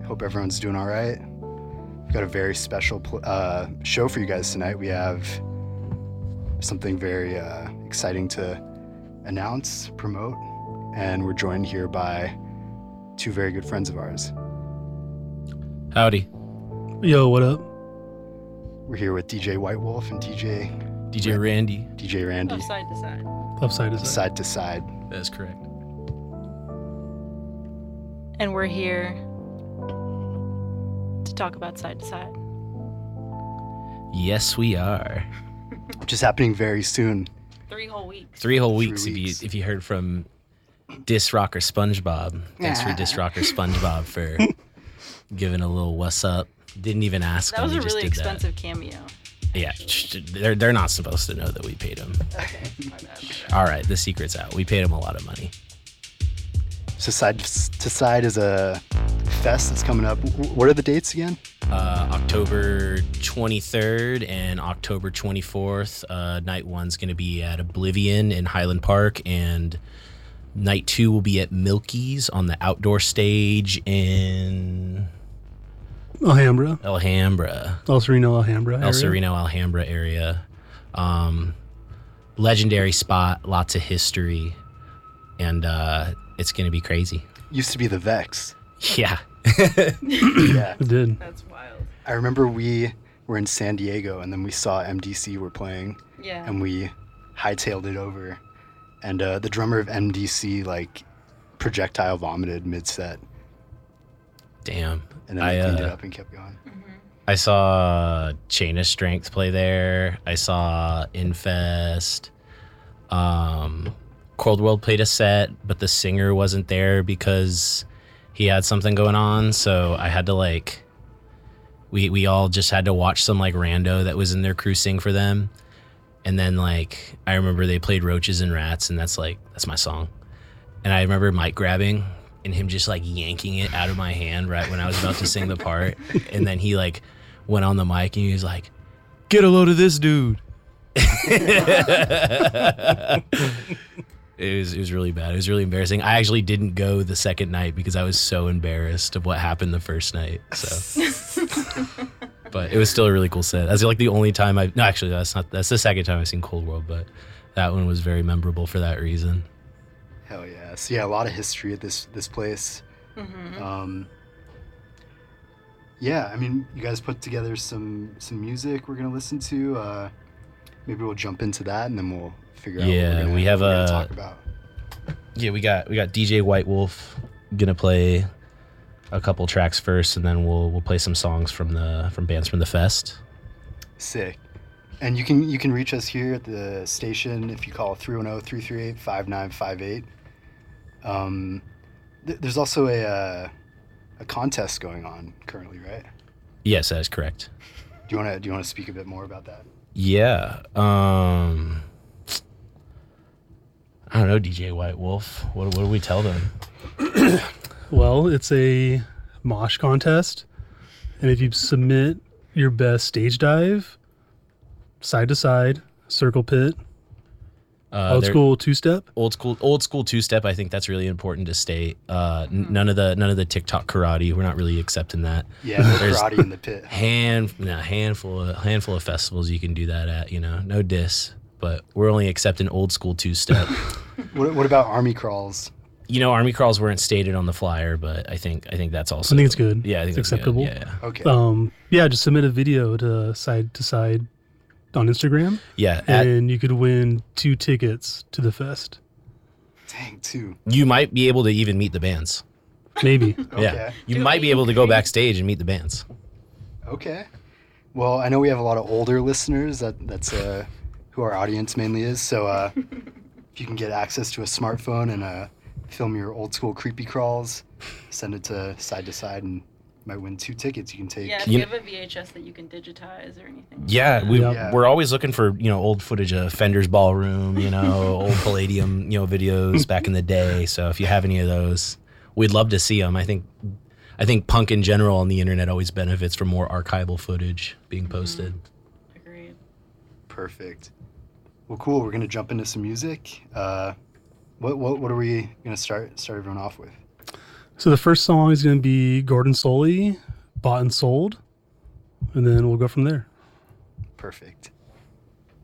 Hope everyone's doing all right. We've got a very special show for you guys tonight. We have something very exciting to announce, promote, and we're joined here by two very good friends of ours. Howdy. Yo, what up? We're here with DJ White Wolf and DJ Randy. DJ Randy. Left side to side. Left side to side. Side to side. That is correct. And we're here to talk about side to side. Yes, we are. Which is happening very soon. 3 whole weeks. 3 whole weeks. 3 weeks. If you heard from Dis Rocker SpongeBob. Thanks for Dis Rocker SpongeBob for giving a little what's up. Didn't even ask That him. was He a just really did that. expensive cameo. Yeah, they're not supposed to know that we paid him. My bad. All right, the secret's out. We paid him a lot of money. So Side to Side is a fest that's coming up. What are the dates again? October 23rd and October 24th. Night 1's going to be at Oblivion in Highland Park, and night 2 will be at Milky's on the outdoor stage in Alhambra. El Sereno, Alhambra. El Sereno, Alhambra area. Legendary spot, lots of history, and it's going to be crazy. Used to be the Vex. Yeah. Yeah. It did. That's wild. I remember we were in San Diego and then we saw MDC were playing Yeah. and we hightailed it over. And the drummer of MDC like projectile vomited mid-set. Damn. And then they cleaned it up and kept going. I saw Chain of Strength play there. I saw Infest. Cold World played a set, but the singer wasn't there because he had something going on. So I had to we all just had to watch some rando that was in their crew sing for them. And then I remember they played Roaches and Rats, and that's my song. And I remember mic grabbing and him just yanking it out of my hand right when I was about to sing the part. And then he went on the mic and he was like, "Get a load of this dude." It was really bad. It was really embarrassing. I actually didn't go the second night because I was so embarrassed of what happened the first night. So, but it was still a really cool set. That's the only time that's the second time I've seen Cold World, but that one was very memorable for that reason. Hell yeah. So yeah, a lot of history at this place. Yeah, I mean, you guys put together some music we're gonna listen to. Maybe we'll jump into that and then we'll figure out what we're gonna talk about. Yeah, we got DJ White Wolf gonna play a couple tracks first, and then we'll play some songs from bands from the fest. Sick. And you can reach us here at the station if you call 310-338-5958. There's also a contest going on currently, right? Yes, that is correct. Do you want to speak a bit more about that? Yeah. I don't know, DJ White Wolf. What do we tell them? Well, it's a mosh contest, and if you submit your best stage dive, side to side, circle pit, old school two-step. Old school two-step. I think that's really important to state. None of the TikTok karate. We're not really accepting that. Yeah, no karate in the pit. Handful of festivals you can do that at. No diss, but we're only accepting old school two-step. What about army crawls? Army crawls weren't stated on the flyer, but I think that's also. I think it's good. Yeah, I think it's that's acceptable. Good. Yeah. Okay. Just submit a video to side on Instagram. Yeah. And you could win 2 tickets to the fest. Dang, 2. You might be able to even meet the bands. Maybe. Okay. Yeah. You might be able to go backstage and meet the bands. Okay. Well, I know we have a lot of older listeners. That's who our audience mainly is. So if you can get access to a smartphone and film your old school creepy crawls, send it to side, and you might win 2 tickets. You can take. Yeah, if you have a VHS that you can digitize or anything. Yeah, Yeah. we're always looking for old footage of Fender's Ballroom, old Palladium, videos back in the day. So if you have any of those, we'd love to see them. I think punk in general on the internet always benefits from more archival footage being posted. Agreed. Perfect. Well, cool. We're gonna jump into some music. What are we gonna start everyone off with? So the first song is going to be Gordon Soley, Bought and Sold, and then we'll go from there. Perfect.